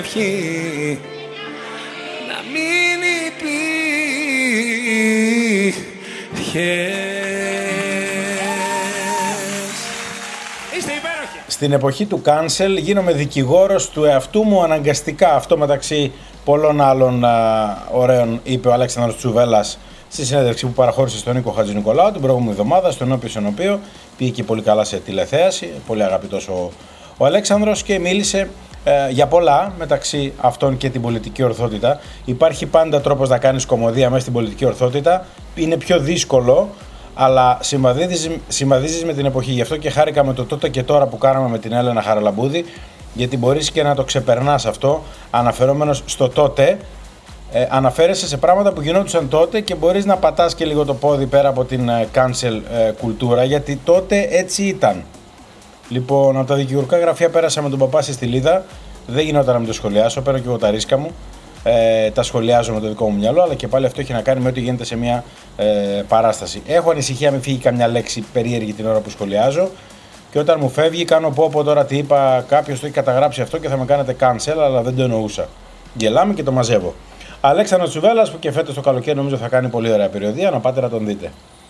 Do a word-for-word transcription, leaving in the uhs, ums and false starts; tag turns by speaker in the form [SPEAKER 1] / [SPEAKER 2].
[SPEAKER 1] ευχή να μην υπήρχες. Είστε υπέροχοι. Στην εποχή του cancel γίνομαι δικηγόρος του εαυτού μου αναγκαστικά. Αυτό μεταξύ πολλών άλλων α, ωραίων είπε ο Αλέξανδρος Τσουβέλλας στη συνέντευξη που παραχώρησε στον Νίκο Χατζηνικολάου την προηγούμενη εβδομάδα, στον οποίο, στον οποίο πήγε και πολύ καλά σε τηλεθέαση, πολύ αγαπητός ο, ο Αλέξανδρος, και μίλησε ε, για πολλά, μεταξύ αυτών και την πολιτική ορθότητα. Υπάρχει πάντα τρόπος να κάνεις κωμωδία μέσα στην πολιτική ορθότητα, είναι πιο δύσκολο, αλλά συμβαδίζεις, συμβαδίζεις με την εποχή. Γι' αυτό και χάρηκα με το τότε και τώρα που κάναμε με την Έλενα Χαραλαμπούδη, γιατί μπορείς και να το ξεπερνάς αυτό, αναφερόμενος στο τότε. Ε, αναφέρεσαι σε πράγματα που γινόντουσαν τότε και μπορείς να πατάς και λίγο το πόδι πέρα από την ε, cancel ε, κουλτούρα, γιατί τότε έτσι ήταν. Λοιπόν, από τα δικηγορικά γραφεία πέρασα με τον παπά στη Στυλίδα, δεν γινόταν να μην το σχολιάσω, παίρνω και εγώ τα ρίσκα μου, ε, τα σχολιάζω με το δικό μου μυαλό, αλλά και πάλι αυτό έχει να κάνει με ό,τι γίνεται σε μια ε, παράσταση. Έχω ανησυχία μην φύγει καμιά λέξη περίεργη την ώρα που σχολιάζω, και όταν μου φεύγει κάνω πω πω τώρα τι είπα, κάποιος το έχει καταγράψει αυτό και θα με κάνετε cancel, αλλά δεν το εννοούσα. Γελάμε και το μαζεύω. Αλέξανδρος Τσουβέλλας, που και φέτος το καλοκαίρι νομίζω θα κάνει πολύ ωραία περιοδία, να πάτε να τον δείτε.